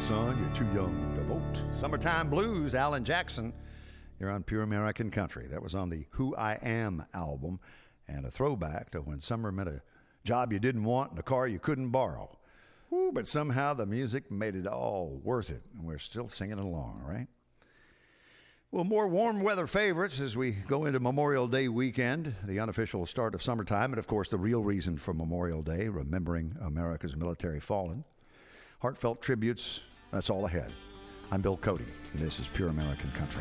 son, you're too young to vote. Summertime Blues, Alan Jackson. You're on Pure American Country. That was on the Who I Am album, and a throwback to when summer meant a job you didn't want and a car you couldn't borrow. Woo, but somehow the music made it all worth it, and we're still singing along, right? Well, more warm weather favorites as we go into Memorial Day weekend, the unofficial start of summertime, and of course the real reason for Memorial Day, remembering America's military fallen. Heartfelt tributes, that's all ahead. I'm Bill Cody, and this is Pure American Country.